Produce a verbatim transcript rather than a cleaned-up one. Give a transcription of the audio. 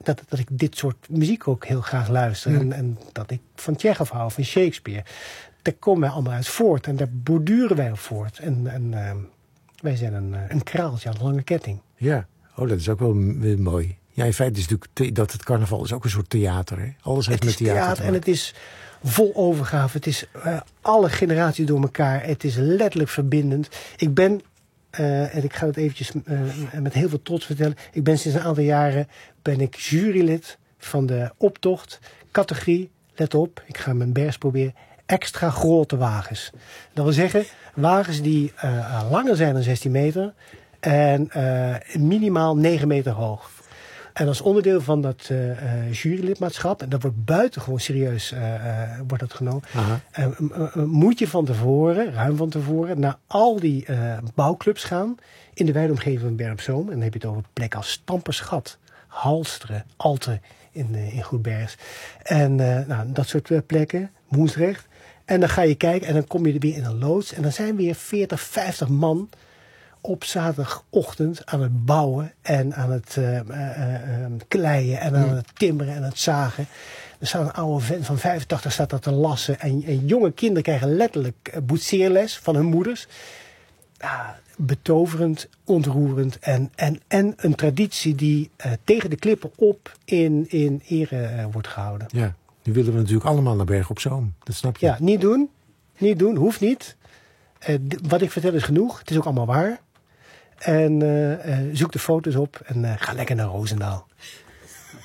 dat, dat ik dit soort muziek ook heel graag luister. Mm. En, en dat ik van Tsjechov hou, van Shakespeare. Daar komen wij allemaal uit voort. En daar borduren wij op voort. En, en uh, wij zijn een, een kraaltje aan de lange ketting. Ja, oh, dat is ook wel weer mooi. Ja, in feite is natuurlijk te, dat het carnaval is ook een soort theater. Hè? Alles heeft het met theater, theater en het is vol overgave. Het is uh, alle generaties door elkaar. Het is letterlijk verbindend. Ik ben, uh, en ik ga het eventjes uh, met heel veel trots vertellen. Ik ben sinds een aantal jaren ben ik jurylid van de optocht. Categorie, let op, ik ga mijn best proberen. Extra grote wagens. Dat wil zeggen, wagens die uh, langer zijn dan zestien meter. En uh, minimaal negen meter hoog. En als onderdeel van dat uh, uh, jurylidmaatschap, en dat wordt buitengewoon serieus uh, uh, wordt dat genomen, uh, uh, uh, moet je van tevoren, ruim van tevoren, naar al die uh, bouwclubs gaan in de wijde omgeving van Bergen-op-Zoom. En dan heb je het over plekken als Stampersgat, Halsteren, Alten in, uh, in Goedbergs. En uh, nou, dat soort uh, plekken, Moensrecht. En dan ga je kijken en dan kom je er weer in een loods. En dan zijn weer veertig, vijftig man op zaterdagochtend aan het bouwen en aan het uh, uh, uh, kleien en aan het timmeren en het zagen. Er staat een oude vent van vijfentachtig staat dat te lassen. En, en jonge kinderen krijgen letterlijk uh, boetseerles van hun moeders. Uh, betoverend, ontroerend en, en, en een traditie die uh, tegen de klippen op in, in ere uh, wordt gehouden. Ja, nu willen we natuurlijk allemaal naar Bergen-op-Zoom. Dat snap je. Ja, niet doen. Niet doen, hoeft niet. Uh, d- wat ik vertel is genoeg. Het is ook allemaal waar. En uh, uh, zoek de foto's op en uh, ga lekker naar Roosendaal.